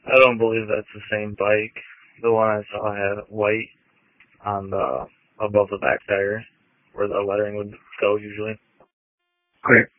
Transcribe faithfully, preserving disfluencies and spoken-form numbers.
I don't believe that's the same bike. The one I saw had white on the above the back tires, where the lettering would go usually. Okay.